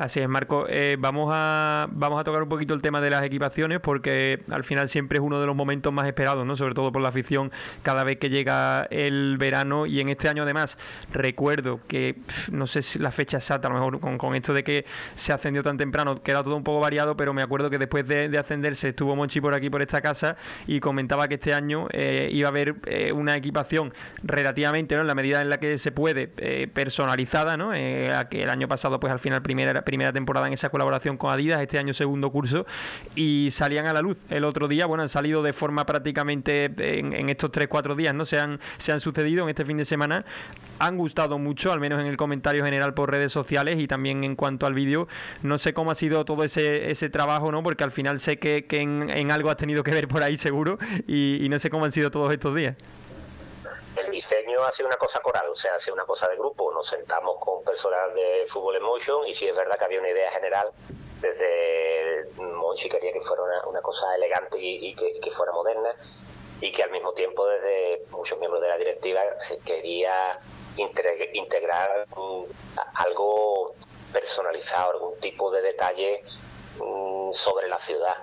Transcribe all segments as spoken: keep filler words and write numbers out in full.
Así es, Marco. Eh, vamos a vamos a tocar un poquito el tema de las equipaciones, porque al final siempre es uno de los momentos más esperados, ¿no? Sobre todo por la afición cada vez que llega el verano, y en este año además recuerdo que pff, no sé si la fecha exacta, a lo mejor con, con esto de que se ascendió tan temprano queda todo un poco variado, pero me acuerdo que después de, de ascenderse estuvo Monchi por aquí por esta casa y comentaba que este año eh, iba a haber eh, una equipación relativamente, ¿no?, en la medida en la que se puede, eh, personalizada, ¿no? Eh, a que el año pasado pues al final primera primera temporada en esa colaboración con Adidas, este año segundo curso, y salían a la luz el otro día. Bueno, han salido de forma prácticamente en, en estos tres cuatro días, ¿no? Se han, se han sucedido en este fin de semana, han gustado mucho, al menos en el comentario general por redes sociales, y también en cuanto al vídeo. No sé cómo ha sido todo ese, ese trabajo, ¿no? Porque al final sé que, que en, en algo has tenido que ver por ahí seguro, y, y no sé cómo han sido todos estos días. El diseño ha sido una cosa coral, o sea, ha sido una cosa de grupo. Nos sentamos con personal de Fútbol Emotion y sí es verdad que había una idea general. Desde Monchi quería que fuera una, una cosa elegante y, y que, que fuera moderna, y que al mismo tiempo desde muchos miembros de la directiva se quería integrar um, algo personalizado, algún tipo de detalle um, sobre la ciudad.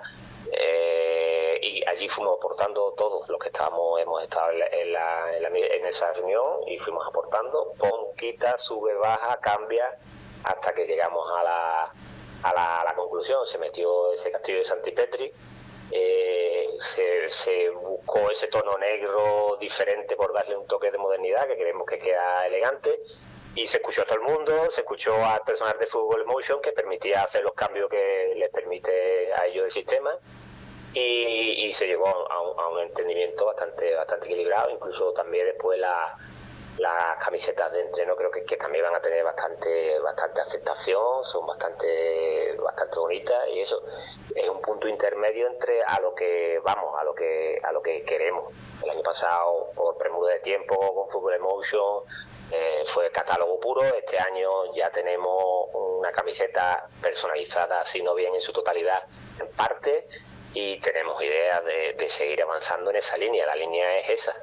Eh, y allí fuimos aportando todos los que estábamos, hemos estado en, la, en, la, en, la, en esa reunión, y fuimos aportando, pon, quita, sube, baja, cambia, hasta que llegamos a la, a la, a la conclusión. Se metió ese castillo de Santipetri, eh, se, se buscó ese tono negro diferente por darle un toque de modernidad que creemos que queda elegante, y se escuchó a todo el mundo, se escuchó al personal de Fútbol Emotion, que permitía hacer los cambios que les permite a ellos el sistema, y, y se llegó a un, a un entendimiento bastante bastante equilibrado. Incluso también después la, las camisetas de entreno creo que, que también van a tener bastante bastante aceptación, son bastante bastante bonitas, y eso es un punto intermedio entre a lo que vamos, a lo que a lo que queremos. El año pasado, por premura de tiempo, con Fútbol Emotion, eh, fue catálogo puro. Este año ya tenemos una camiseta personalizada, si no bien en su totalidad, en parte, y tenemos ideas de, de seguir avanzando en esa línea. La línea es esa.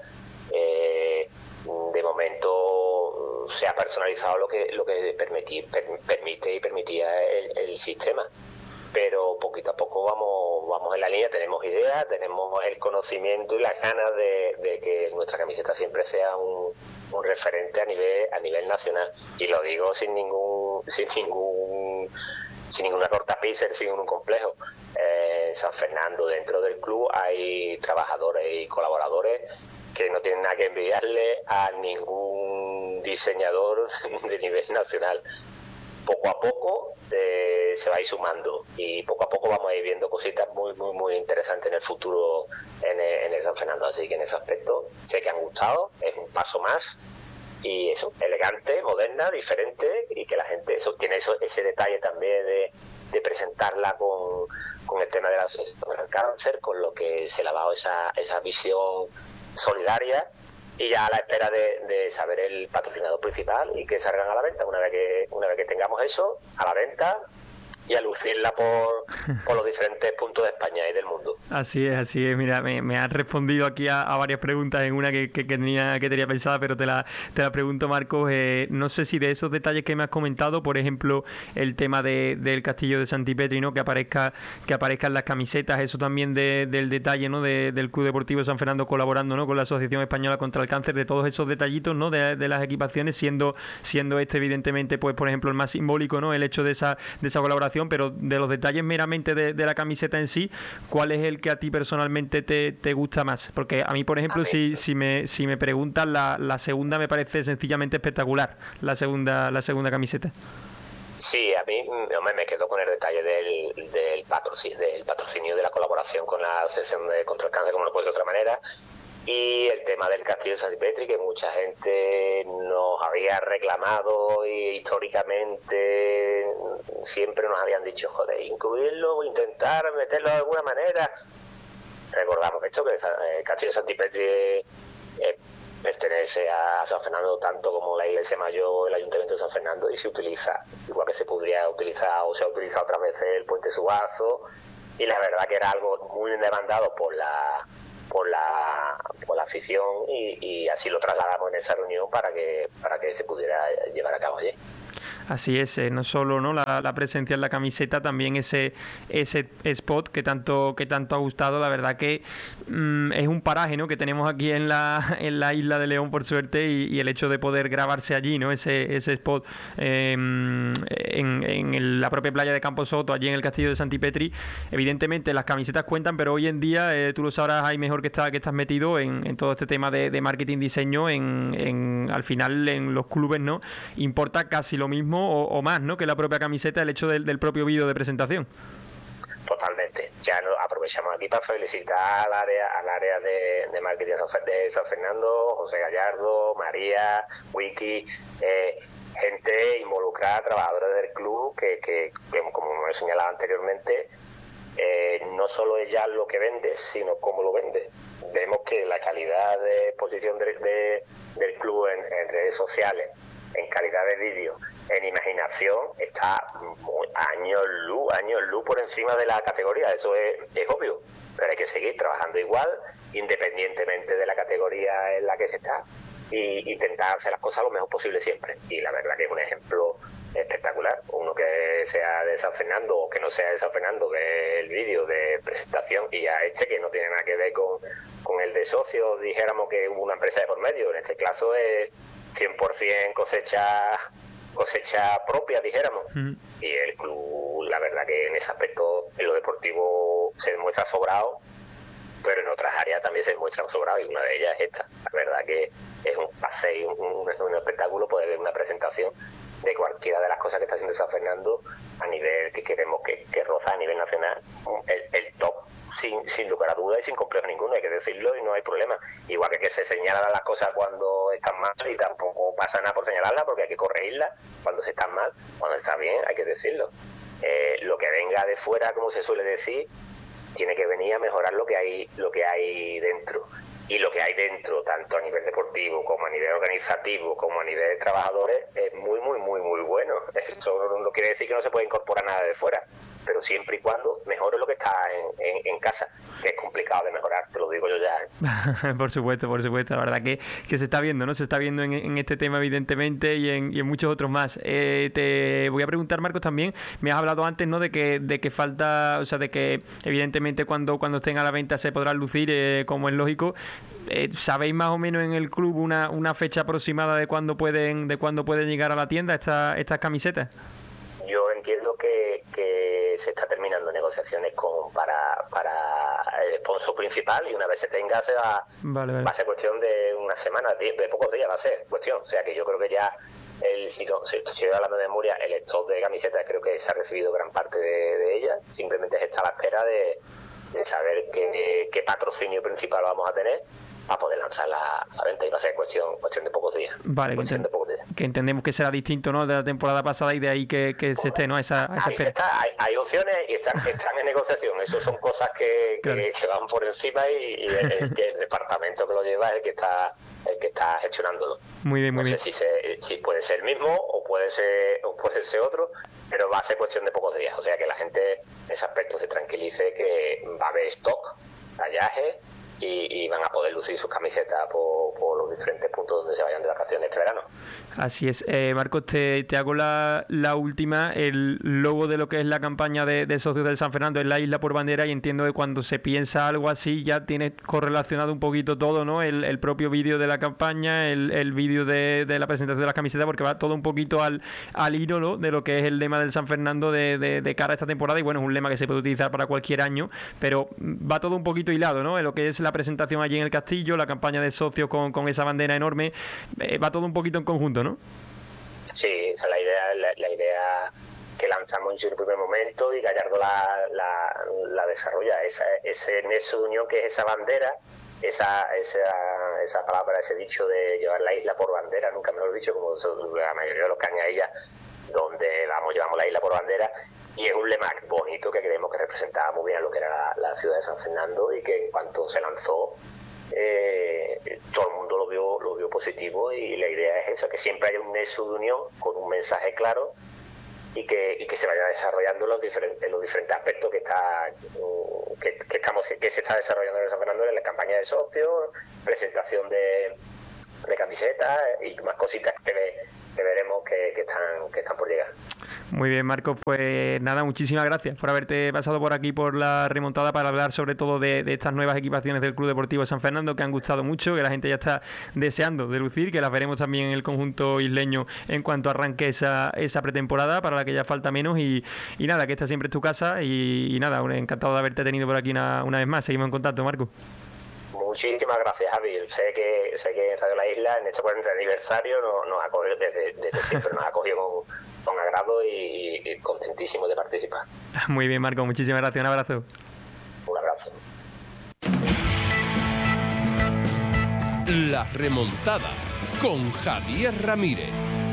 Eh, de momento se ha personalizado lo que lo que permitir, per, permite y permitía el, el sistema, pero poquito a poco vamos vamos en la línea. Tenemos ideas, tenemos el conocimiento y las ganas de, de que nuestra camiseta siempre sea un, un referente a nivel a nivel nacional, y lo digo sin ningún sin ningún sin ninguna cortapisa, sin ningún complejo. Eh, en San Fernando, dentro del club, hay trabajadores y colaboradores que no tienen nada que envidiarle a ningún diseñador de nivel nacional. Poco a poco eh, se va a ir sumando, y poco a poco vamos a ir viendo cositas muy muy muy interesantes en el futuro en el, en el San Fernando. Así que en ese aspecto sé que han gustado, es un paso más, y eso, elegante, moderna, diferente, y que la gente eso tiene eso, ese detalle también de, de presentarla con, con el tema de la asociación del cáncer, con lo que se le ha dado esa, esa visión solidaria, y ya a la espera de, de saber el patrocinador principal y que salgan a la venta. Una vez que una vez que tengamos eso a la venta, y a lucirla por, por los diferentes puntos de España y del mundo. Así es, así es. Mira, me, me has respondido aquí a, a varias preguntas en una que, que, que, tenía, que tenía pensada, pero te la, te la pregunto, Marcos. Eh, no sé si de esos detalles que me has comentado, por ejemplo, el tema de, del castillo de Santipetri, ¿no?, que aparezca que aparezcan las camisetas, eso también de, del detalle, ¿no?, de, del Club Deportivo San Fernando colaborando, ¿no?, con la Asociación Española contra el Cáncer, de todos esos detallitos, ¿no?, de, de las equipaciones, siendo siendo este evidentemente, pues por ejemplo, el más simbólico, ¿no?, el hecho de esa de esa colaboración. Pero de los detalles meramente de, de la camiseta en sí, ¿cuál es el que a ti personalmente te, te gusta más? Porque a mí, por ejemplo, si, si me si me preguntas, la, la segunda me parece sencillamente espectacular, la segunda la segunda camiseta. Sí, a mí hombre, me quedo con el detalle del, del, patrocinio, del patrocinio de la colaboración con la Asociación de Contra el Cáncer, como no puede ser de otra manera, y el tema del castillo de Santipetri, que mucha gente nos había reclamado, y históricamente siempre nos habían dicho, joder, incluirlo o intentar meterlo de alguna manera. Recordamos esto, que el castillo de Santipetri eh, pertenece a San Fernando tanto como la Iglesia Mayor, el Ayuntamiento de San Fernando, y se utiliza, igual que se podría utilizar o se ha utilizado otras veces el Puente Suazo, y la verdad que era algo muy demandado por la por la por la afición, y, y así lo trasladamos en esa reunión para que para que se pudiera llevar a cabo allí. Así es, eh, no solo ¿no? La, la presencia en la camiseta, también ese ese spot que tanto que tanto ha gustado. La verdad que mmm, es un paraje, ¿no? que tenemos aquí en la en la isla de León, por suerte, y, y el hecho de poder grabarse allí, ¿no? ese ese spot eh, en, en el, la propia playa de Camposoto, allí en el castillo de Santipetri. Evidentemente las camisetas cuentan, pero hoy en día eh, tú lo sabrás, hay mejor que está que estás metido en, en todo este tema de, de marketing, diseño, en, en al final en los clubes, ¿no? Importa casi lo mismo O, o más, ¿no? que la propia camiseta, el hecho del, del propio vídeo de presentación. Totalmente. Ya no, aprovechamos aquí para felicitar al área al área de, de marketing de San Fernando, José Gallardo, María, Wiki, eh, gente involucrada, trabajadores del club, que, que, que como he señalado anteriormente, eh, no solo es ya lo que vende, sino cómo lo vende. Vemos que la calidad de exposición de, de, del club en, en redes sociales, en calidad de vídeo, en imaginación, está muy, años luz, años luz por encima de la categoría. Eso es, es obvio, pero hay que seguir trabajando igual, independientemente de la categoría en la que se está, y intentar hacer las cosas lo mejor posible siempre. Y la verdad que es un ejemplo espectacular. Uno que sea de San Fernando o que no sea de San Fernando, ve el vídeo de presentación, y ya este que no tiene nada que ver con, con el de socios, dijéramos que hubo una empresa de por medio. En este caso es cien por ciento cosecha cosecha propia, dijéramos. Mm. Y el club, la verdad que en ese aspecto, en lo deportivo se demuestra sobrado, pero en otras áreas también se demuestra sobrado, y una de ellas es esta. La verdad que es un paseo, un, un, un espectáculo poder ver una presentación de cualquiera de las cosas que está haciendo San Fernando a nivel que queremos que, que roza a nivel nacional el, el top, sin, sin lugar a dudas y sin complejo ninguno. Hay que decirlo y no hay problema. Igual que, que se señalan las cosas cuando están mal, y tampoco pasa nada por señalarlas, porque hay que corregirlas cuando se están mal. Cuando está bien hay que decirlo. Eh, lo que venga de fuera, como se suele decir, tiene que venir a mejorar lo que hay lo que hay dentro. Y lo que hay dentro, tanto a nivel deportivo como a nivel organizativo como a nivel de trabajadores, es muy, muy, muy, muy bueno. Eso no quiere decir que no se pueda incorporar nada de fuera, pero siempre y cuando mejore lo que está en, en, en casa, que es complicado de mejorar, te lo digo yo ya. Por supuesto, por supuesto, la verdad que, que se está viendo, ¿no? Se está viendo en, en este tema, evidentemente, y en, y en muchos otros más. Eh, te voy a preguntar, Marcos, también, me has hablado antes, ¿no? De que de que falta, o sea, de que evidentemente cuando, cuando estén a la venta se podrán lucir, eh, como es lógico. Eh, ¿Sabéis más o menos en el club una, una fecha aproximada de cuándo pueden de cuándo pueden llegar a la tienda esta, estas camisetas? Yo entiendo que, que se está terminando negociaciones con para, para el sponsor principal, y una vez se tenga se va, vale, vale. va a ser cuestión de unas semanas, de, de pocos días va a ser cuestión. O sea que yo creo que ya, el, si, no, si estoy hablando de memoria, el stock de camisetas creo que se ha recibido gran parte de, de ellas. Simplemente está a la espera de, de saber qué, qué patrocinio principal vamos a tener para poder lanzar la, la venta, y va a ser cuestión cuestión de pocos días. Vale, cuestión que, ent- de pocos días. Que entendemos que será distinto, ¿no?, de la temporada pasada, y de ahí que, que pues, se esté, ¿no?, esa, esa ahí se está, hay, hay opciones y están, están en negociación. Eso son cosas que, claro. que, que van por encima, y, y el, el, el departamento que lo lleva es el que está el que está gestionándolo. Muy bien, muy no bien. sé si, se, si puede ser el mismo o puede ser o puede ser otro, pero va a ser cuestión de pocos días. O sea que la gente en ese aspecto se tranquilice, que va a haber stock, tallaje, Y, y van a poder lucir sus camisetas por, por los diferentes puntos donde se vayan de vacaciones este verano. Así es. Eh, Marcos, te, te hago la, la última. El logo de lo que es la campaña de, de socios del San Fernando es la isla por bandera, y entiendo que cuando se piensa algo así ya tiene correlacionado un poquito todo, ¿no? El, el propio vídeo de la campaña, el, el vídeo de, de la presentación de las camisetas, porque va todo un poquito al, al hilo, ¿no?, de lo que es el lema del San Fernando de, de, de cara a esta temporada. Y bueno, es un lema que se puede utilizar para cualquier año, pero va todo un poquito hilado, ¿no?, en lo que es la presentación allí en el castillo, la campaña de socios con, con esa bandera enorme. Eh, va todo un poquito en conjunto, ¿no? Sí, esa es la idea, la, la idea que lanzamos en su primer momento, y Gallardo la, la, la desarrolla, esa, ese nexo de unión que es esa bandera, esa, esa, esa palabra, ese dicho de llevar la isla por bandera, nunca me lo he dicho, como la mayoría de los cañadillas, donde vamos, llevamos la isla por bandera, y es un lema bonito que creemos que representaba muy bien lo que era la, la ciudad de San Fernando, y que en cuanto se lanzó, eh, todo el mundo lo vio lo vio positivo. Y la idea es eso, que siempre haya un nexo de unión con un mensaje claro, y que, y que se vaya desarrollando los diferentes, en los diferentes aspectos que está que, que estamos que se está desarrollando en San Fernando, en la campaña de socios, presentación de de camisetas y más cositas que, que veremos que, que están que están por llegar. Muy bien, Marcos, pues nada, muchísimas gracias por haberte pasado por aquí por la remontada para hablar sobre todo de, de estas nuevas equipaciones del Club Deportivo San Fernando, que han gustado mucho, que la gente ya está deseando de lucir, que las veremos también en el conjunto isleño en cuanto arranque esa, esa pretemporada, para la que ya falta menos, y, y nada, que esta siempre es tu casa, y, y nada, encantado de haberte tenido por aquí una, una vez más. Seguimos en contacto, Marcos. Muchísimas gracias, Javi. Sé que sé que Radio La Isla en este cuarenta aniversario nos, nos ha cogido desde, desde siempre, nos ha cogido con, con agrado y, y contentísimo de participar. Muy bien, Marco, muchísimas gracias. Un abrazo. Un abrazo. La remontada con Javier Ramírez.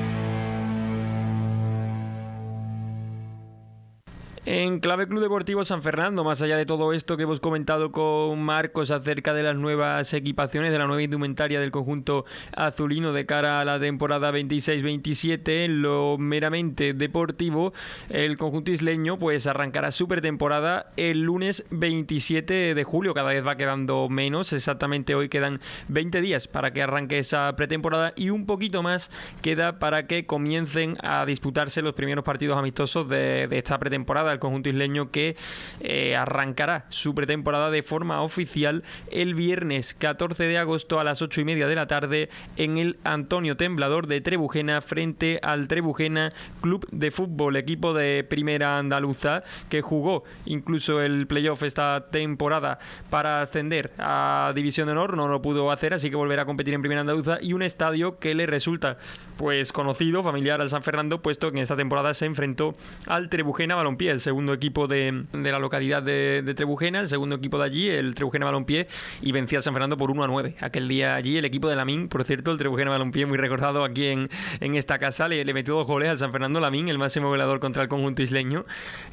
En clave Club Deportivo San Fernando, más allá de todo esto que hemos comentado con Marcos acerca de las nuevas equipaciones, de la nueva indumentaria del conjunto azulino de cara a la temporada veintiséis veintisiete, en lo meramente deportivo, el conjunto isleño pues arrancará su pretemporada el lunes veintisiete de julio. Cada vez va quedando menos, exactamente hoy quedan veinte días para que arranque esa pretemporada y un poquito más queda para que comiencen a disputarse los primeros partidos amistosos de, de esta pretemporada. El conjunto isleño que eh, arrancará su pretemporada de forma oficial el viernes catorce de agosto a las ocho y media de la tarde en el Antonio Temblador de Trebujena, frente al Trebujena Club de Fútbol, equipo de primera andaluza que jugó incluso el playoff esta temporada para ascender a División de Honor. No lo pudo hacer, así que volverá a competir en primera andaluza, y un estadio que le resulta pues conocido, familiar al San Fernando, puesto que en esta temporada se enfrentó al Trebujena Balompié, el segundo equipo de, de la localidad de, de Trebujena, el segundo equipo de allí, el Trebujena Balompié, y vencía al San Fernando por uno a nueve aquel día allí. El equipo de Lamín, por cierto, el Trebujena Balompié, muy recordado aquí en, en esta casa, le, le metió dos goles al San Fernando. Lamín, el máximo goleador contra el conjunto isleño,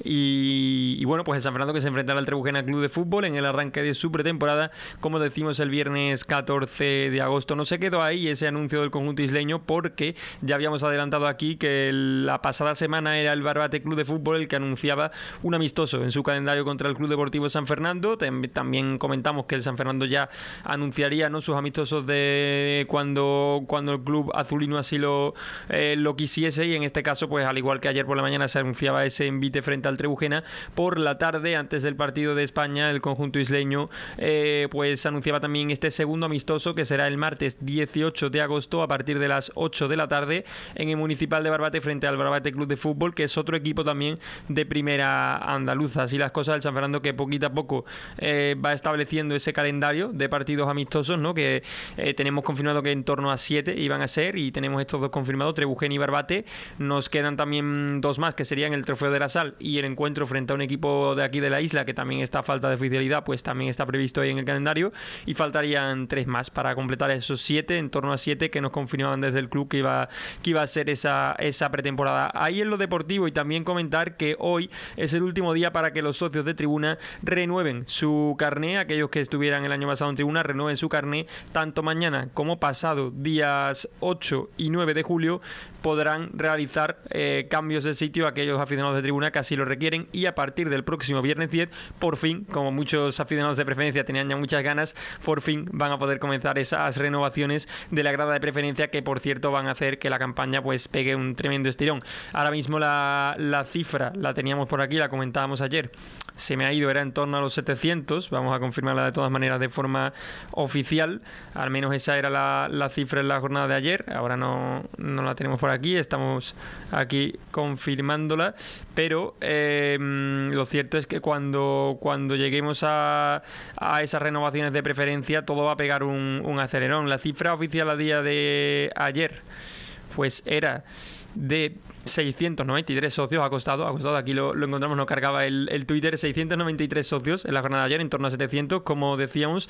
y, y bueno, pues el San Fernando que se enfrentará al Trebujena Club de Fútbol en el arranque de su pretemporada, como decimos, el viernes catorce de agosto. No se quedó ahí ese anuncio del conjunto isleño, porque ya habíamos adelantado aquí que la pasada semana era el Barbate Club de Fútbol el que anunciaba un amistoso en su calendario contra el Club Deportivo San Fernando. También comentamos que el San Fernando ya anunciaría, ¿no?, sus amistosos de cuando, cuando el club azulino así lo, eh, lo quisiese, y en este caso, pues al igual que ayer por la mañana se anunciaba ese envite frente al Trebujena, por la tarde, antes del partido de España, el conjunto isleño eh, pues anunciaba también este segundo amistoso, que será el martes dieciocho de agosto a partir de las ocho de la tarde en el Municipal de Barbate frente al Barbate Club de Fútbol, que es otro equipo también de primera andaluza. Así las cosas del San Fernando, que poquito a poco eh, va estableciendo ese calendario de partidos amistosos, ¿no?, que eh, tenemos confirmado que en torno a siete iban a ser, y tenemos estos dos confirmados, Trebujena y Barbate. Nos quedan también dos más, que serían el Trofeo de la Sal y el encuentro frente a un equipo de aquí de la isla, que también está a falta de oficialidad, pues también está previsto ahí en el calendario, y faltarían tres más para completar esos siete, en torno a siete que nos confirmaban desde el club que iba, que iba a ser esa, esa pretemporada. Ahí en lo deportivo, y también comentar que hoy es el último día para que los socios de Tribuna renueven su carné. Aquellos que estuvieran el año pasado en Tribuna renueven su carné, tanto mañana como pasado, días ocho y nueve de julio, podrán realizar eh, cambios de sitio aquellos aficionados de Tribuna que así lo requieren, y a partir del próximo viernes diez, por fin, como muchos aficionados de preferencia tenían ya muchas ganas, por fin van a poder comenzar esas renovaciones de la grada de preferencia, que por cierto van a hacer que la campaña pues pegue un tremendo estirón. Ahora mismo la, la cifra la teníamos por aquí, la comentábamos ayer, se me ha ido, era en torno a los setecientos, vamos a confirmarla de todas maneras de forma oficial, al menos esa era la, la cifra en la jornada de ayer. Ahora no, no la tenemos por aquí, estamos aquí confirmándola, pero eh, lo cierto es que cuando, cuando lleguemos a, a esas renovaciones de preferencia, todo va a pegar un, un acelerón. La cifra oficial a día de ayer pues era de seiscientos noventa y tres socios, ha costado, ha costado, aquí lo, lo encontramos, nos cargaba el, el Twitter, seiscientos noventa y tres socios en la jornada de ayer, en torno a setecientos, como decíamos,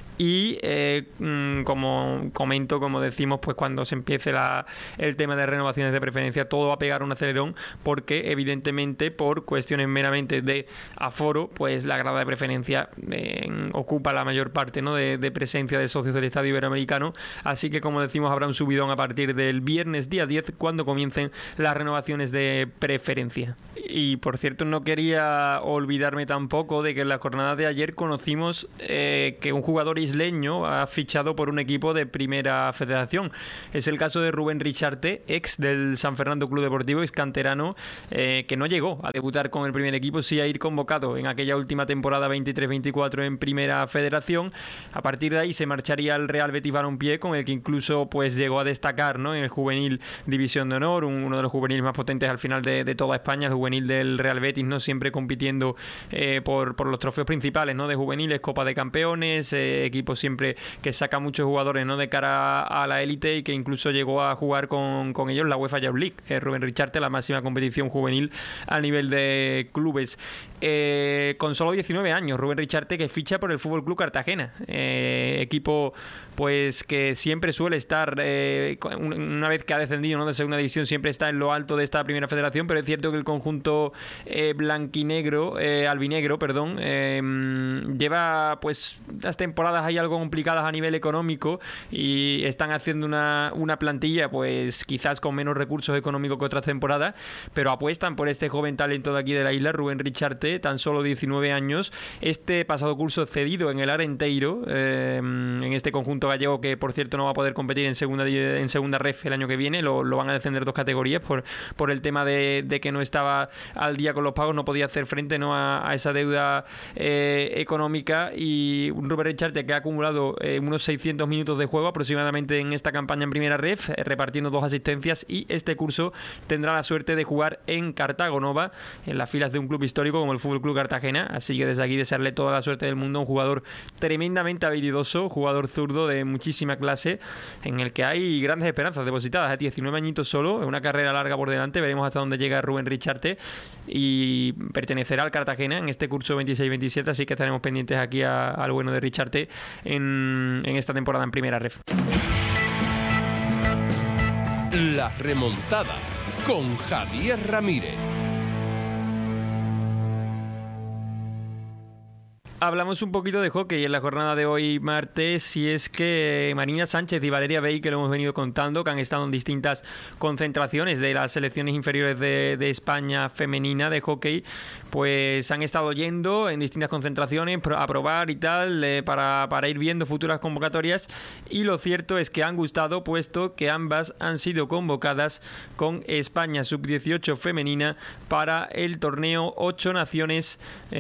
y eh, como comento, como decimos, pues cuando se empiece la, el tema de renovaciones de preferencia, todo va a pegar un acelerón, porque evidentemente por cuestiones meramente de aforo, pues la grada de preferencia eh, ocupa la mayor parte, ¿no?, de, de presencia de socios del Estadio Iberoamericano, así que como decimos habrá un subidón a partir del viernes día diez, cuando comiencen las renovaciones renovaciones de preferencia. Y por cierto, no quería olvidarme tampoco de que en la jornada de ayer conocimos eh, que un jugador isleño ha fichado por un equipo de Primera Federación. Es el caso de Rubén Richarte, ex del San Fernando Club Deportivo, ex canterano, eh, que no llegó a debutar con el primer equipo, sí a ir convocado en aquella última temporada veintitrés veinticuatro en Primera Federación. A partir de ahí se marcharía al Real Betis Balompié, con el que incluso pues llegó a destacar, ¿no?, en el juvenil División de Honor, un, uno de los juveniles más potentes al final de, de toda España, el juvenil del Real Betis, ¿no?, siempre compitiendo eh, por, por los trofeos principales, ¿no?, de juveniles, Copa de Campeones, eh, equipo siempre que saca muchos jugadores, ¿no?, de cara a la élite, y que incluso llegó a jugar con, con ellos la UEFA Youth League, eh, Rubén Richarte, la máxima competición juvenil a nivel de clubes. Eh, con solo diecinueve años, Rubén Richarte, que ficha por el Fútbol Club Cartagena, eh, equipo pues que siempre suele estar, eh, una vez que ha descendido, ¿no?, de segunda división, siempre está en lo alto de esta Primera Federación, pero es cierto que el conjunto eh, blanquinegro, eh, albinegro, perdón, eh, lleva pues las temporadas ahí algo complicadas a nivel económico, y están haciendo una, una plantilla pues quizás con menos recursos económicos que otras temporadas, pero apuestan por este joven talento de aquí de la isla, Rubén Richarte, tan solo diecinueve años, este pasado curso cedido en el Arenteiro, eh, en este conjunto gallego, que por cierto no va a poder competir en segunda en segunda ref el año que viene, lo, lo van a descender dos categorías por, por el tema de, de que no estaba al día con los pagos, no podía hacer frente, ¿no?, a, a esa deuda eh, económica. Y un Rubén Richarte que ha acumulado eh, unos seiscientos minutos de juego aproximadamente en esta campaña en primera ref, eh, repartiendo dos asistencias, y este curso tendrá la suerte de jugar en Cartago Nova, en las filas de un club histórico como el Fútbol Club Cartagena. Así que desde aquí desearle toda la suerte del mundo a un jugador tremendamente habilidoso, jugador zurdo de muchísima clase, en el que hay grandes esperanzas depositadas. A diecinueve añitos solo, una carrera larga por delante, veremos hasta dónde llega Rubén Richarte, y pertenecerá al Cartagena en este curso veintiséis veintisiete, así que estaremos pendientes aquí a, al bueno de Richarte en, en esta temporada en primera ref. La remontada con Javier Ramírez. Hablamos un poquito de hockey en la jornada de hoy martes, y es que Marina Sánchez y Valeria Bey, que lo hemos venido contando, que han estado en distintas concentraciones de las selecciones inferiores de, de España femenina de hockey, pues han estado yendo en distintas concentraciones a probar y tal, eh, para, para ir viendo futuras convocatorias, y lo cierto es que han gustado, puesto que ambas han sido convocadas con España sub dieciocho femenina para el torneo Ocho Naciones,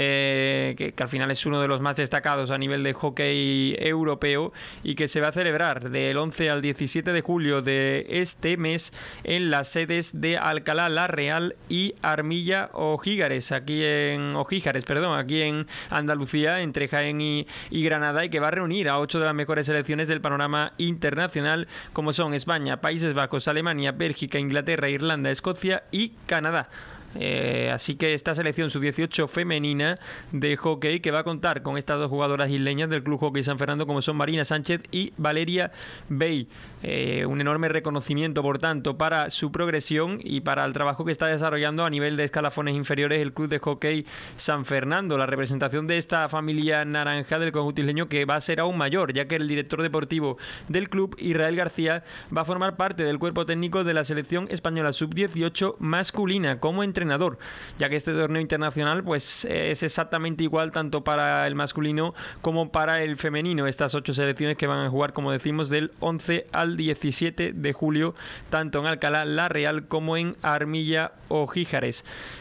eh, que, que al final es uno de los más destacados a nivel de hockey europeo, y que se va a celebrar del once al diecisiete de julio de este mes en las sedes de Alcalá la Real y Armilla Ojígares, aquí en Ojíjares, perdón, aquí en Andalucía, entre Jaén y, y Granada, y que va a reunir a ocho de las mejores selecciones del panorama internacional, como son España, Países Bajos, Alemania, Bélgica, Inglaterra, Irlanda, Escocia y Canadá. Eh, así que esta selección sub dieciocho femenina de hockey, que va a contar con estas dos jugadoras isleñas del Club Hockey San Fernando, como son Marina Sánchez y Valeria Bey. Eh, un enorme reconocimiento, por tanto, para su progresión y para el trabajo que está desarrollando a nivel de escalafones inferiores el Club de Hockey San Fernando. La representación de esta familia naranja del conjunto isleño, que va a ser aún mayor, ya que el director deportivo del club, Israel García, va a formar parte del cuerpo técnico de la selección española sub dieciocho masculina como entrenador, ya que este torneo internacional pues es exactamente igual tanto para el masculino como para el femenino. Estas ocho selecciones que van a jugar, como decimos, del once al diecisiete de julio, tanto en Alcalá la Real como en Armilla Ojíjares.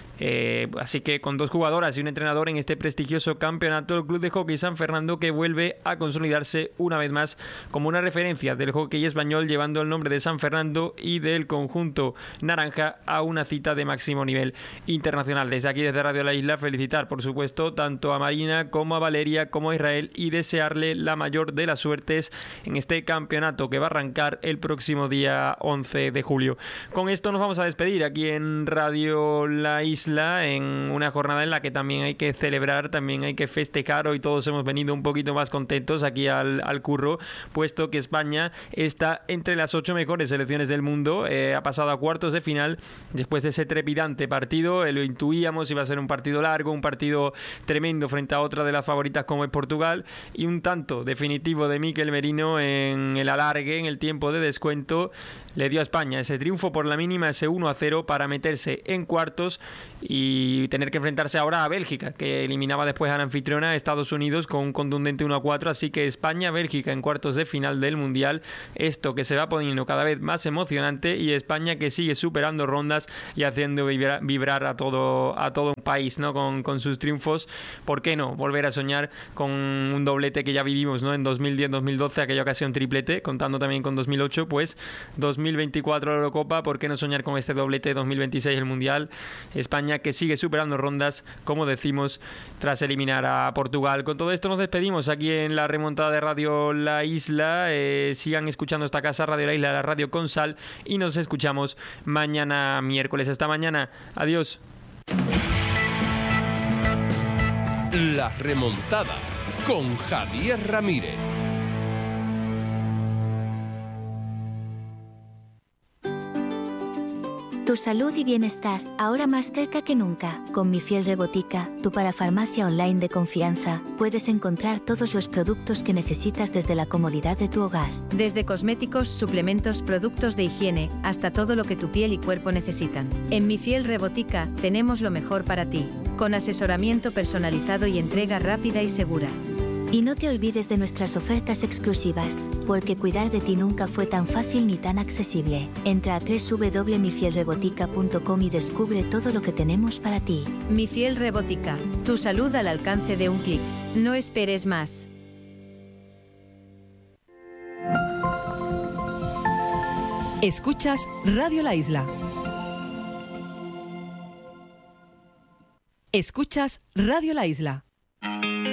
Eh, así que con dos jugadoras y un entrenador en este prestigioso campeonato, el Club de Hockey San Fernando, que vuelve a consolidarse una vez más como una referencia del hockey español, llevando el nombre de San Fernando y del conjunto naranja a una cita de máximo nivel internacional. Desde aquí, desde Radio La Isla, felicitar por supuesto tanto a Marina como a Valeria como a Israel, y desearle la mayor de las suertes en este campeonato que va a arrancar el próximo día once de julio. Con esto nos vamos a despedir aquí en Radio La Isla. isla en una jornada en la que también hay que celebrar, también hay que festejar. Hoy todos hemos venido un poquito más contentos aquí al, al curro, puesto que España está entre las ocho mejores selecciones del mundo. Eh, ha pasado a cuartos de final después de ese trepidante partido. Eh, lo intuíamos, iba a ser un partido largo, un partido tremendo frente a otra de las favoritas como es Portugal, y un tanto definitivo de Mikel Merino en el alargue, en el tiempo de descuento, le dio a España ese triunfo por la mínima, ese uno a cero, para meterse en cuartos y tener que enfrentarse ahora a Bélgica, que eliminaba después a la anfitriona Estados Unidos con un contundente uno a cuatro. Así que España-Bélgica en cuartos de final del Mundial, esto que se va poniendo cada vez más emocionante, y España que sigue superando rondas y haciendo vibrar, vibrar a todo a todo un país, ¿no? Con, con sus triunfos. ¿Por qué no volver a soñar con un doblete que ya vivimos, ¿no? En dos mil diez dos mil doce, aquella ocasión triplete, contando también con dos mil ocho, pues dos mil veinticuatro la Eurocopa. ¿Por qué no soñar con este doblete dos mil veintiséis el Mundial? España que sigue superando rondas, como decimos, tras eliminar a Portugal. Con todo esto nos despedimos aquí en la remontada de Radio La Isla. Eh, sigan escuchando esta casa, Radio La Isla, la radio con sal, y nos escuchamos mañana miércoles. Hasta mañana. Adiós. La remontada con Javier Ramírez. Tu salud y bienestar, ahora más cerca que nunca. Con Mi Fiel Rebotica, tu parafarmacia online de confianza, puedes encontrar todos los productos que necesitas desde la comodidad de tu hogar. Desde cosméticos, suplementos, productos de higiene, hasta todo lo que tu piel y cuerpo necesitan. En Mi Fiel Rebotica, tenemos lo mejor para ti, con asesoramiento personalizado y entrega rápida y segura. Y no te olvides de nuestras ofertas exclusivas, porque cuidar de ti nunca fue tan fácil ni tan accesible. Entra a doble u doble u doble u punto mi fiel rebotica punto com y descubre todo lo que tenemos para ti. Mi Fiel Rebotica, tu salud al alcance de un clic. No esperes más. Escuchas Radio La Isla. Escuchas Radio La Isla.